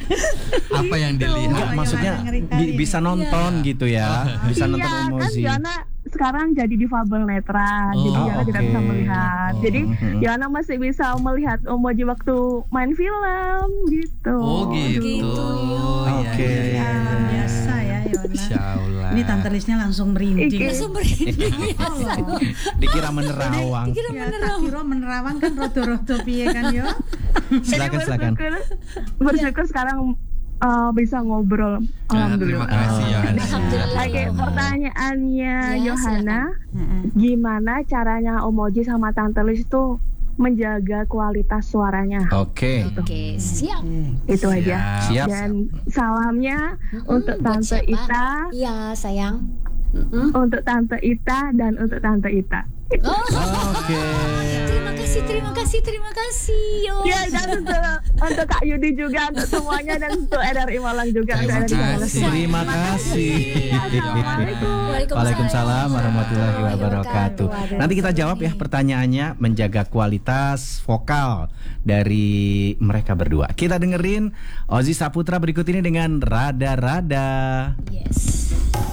Apa yang dilihat? Enggak, maksudnya bisa nonton gitu ya. Bisa nonton Iya kan Omozi. Yana sekarang jadi difabel netra, jadi Yana tidak bisa melihat. Jadi Yana masih bisa melihat Omoji waktu main film gitu. Oh gitu. Oke. Iya. Biasa ya Yona. Masya Allah. Ini Tante Lisnya langsung merinding. Langsung Dikira menerawang. Ya, tak kira menerawang kan rodo-rodo piye kan yo. Silakan. Bersyukur sekarang bisa ngobrol. Nah, terima Alhamdulillah. kasih Yohana. Oke, pertanyaannya Yohana, gimana caranya Omoji sama Tante Lis itu menjaga kualitas suaranya? Oke. Oke, siap. Itu aja. Siap. Dan salamnya untuk Buat Tante siapa? Ita, Iya, sayang. untuk Tante Ita dan untuk Tante Ita. Oh, Oke. terima kasih. Yo. Ya, dan untuk Kak Yudi juga, untuk semuanya, dan untuk RRI Malang juga. Terima untuk RRI Malang. kasih. Terima kasih. Waalaikumsalam warahmatullahi wabarakatuh. Nanti kita jawab ya pertanyaannya, menjaga kualitas vokal dari mereka berdua. Kita dengerin Ozi Saputra berikut ini dengan Rada-Rada. Yes.